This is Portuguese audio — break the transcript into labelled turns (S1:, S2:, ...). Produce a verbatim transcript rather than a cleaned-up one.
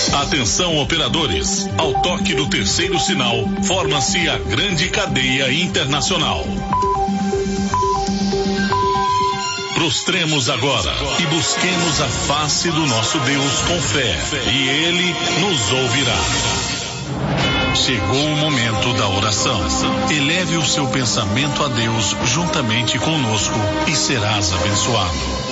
S1: Atenção, operadores. Ao toque do terceiro sinal, forma-se a grande cadeia internacional. Prostremos agora e busquemos a face do nosso Deus com fé, e Ele nos ouvirá. Chegou o momento da oração. Eleve o seu pensamento a Deus juntamente conosco e serás abençoado.